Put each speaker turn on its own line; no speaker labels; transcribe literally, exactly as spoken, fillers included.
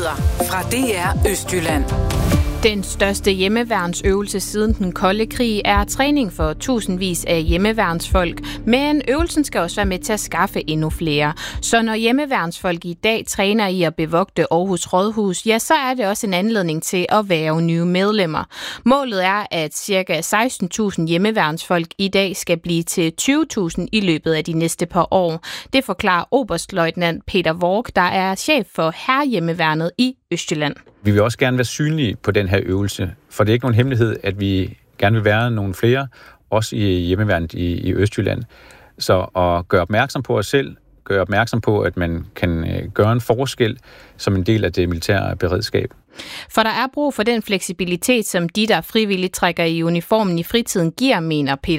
Nyheder fra D R Østjylland.
Den største hjemmeværnsøvelse siden den kolde krig er træning for tusindvis af hjemmeværnsfolk, men øvelsen skal også være med til at skaffe endnu flere. Så når hjemmeværnsfolk i dag træner i at bevogte Aarhus Rådhus, ja, så er det også en anledning til at være nye medlemmer. Målet er, at ca. seksten tusind hjemmeværnsfolk i dag skal blive til tyve tusind i løbet af de næste par år. Det forklarer oberstløjtnant Peter Work, der er chef for Hærhjemmeværnet i Østjylland.
Vi vil også gerne være synlige på den her øvelse, for det er ikke nogen hemmelighed, at vi gerne vil være nogle flere, også i hjemmeværnet i, i Østjylland. Så at gøre opmærksom på os selv, gøre opmærksom på, at man kan gøre en forskel som en del af det militære beredskab.
For der er brug for den fleksibilitet, som de, der frivilligt trækker i uniformen i fritiden, giver, mener Peter